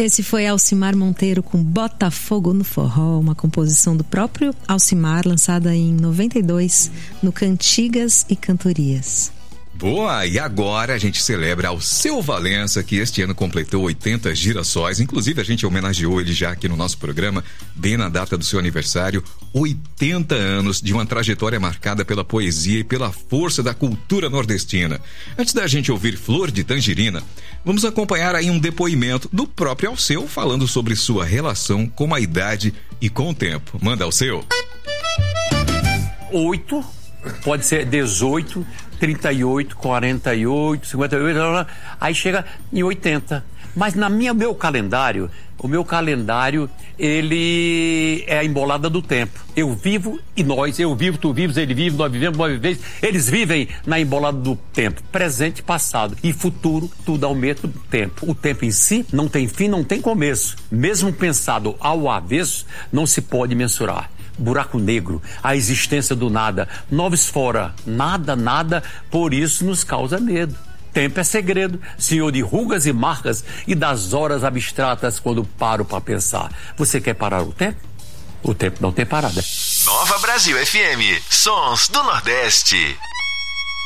Esse foi Alcimar Monteiro com Botafogo no Forró, uma composição do próprio Alcimar, lançada em 92 no Cantigas e Cantorias. Boa, e agora a gente celebra Alceu Valença, que este ano completou 80 girassóis. Inclusive a gente homenageou ele já aqui no nosso programa, bem na data do seu aniversário. 80 anos de uma trajetória marcada pela poesia e pela força da cultura nordestina. Antes da gente ouvir Flor de Tangerina, vamos acompanhar aí um depoimento do próprio Alceu falando sobre sua relação com a idade e com o tempo. Manda, Alceu. 8, pode ser 18, 38, 48, 58, aí chega em 80. Mas meu calendário, o meu calendário, ele é a embolada do tempo. Eu vivo e eu vivo, tu vives, ele vive, nós vivemos, nós vivemos. Eles vivem na embolada do tempo, presente, passado e futuro, tudo ao mesmo tempo. O tempo em si não tem fim, não tem começo. Mesmo pensado ao avesso, não se pode mensurar. Buraco negro, a existência do nada, novos fora, nada, por isso nos causa medo. Tempo é segredo, senhor de rugas e marcas e das horas abstratas quando paro para pensar. Você quer parar o tempo? O tempo não tem parada. Nova Brasil FM, Sons do Nordeste.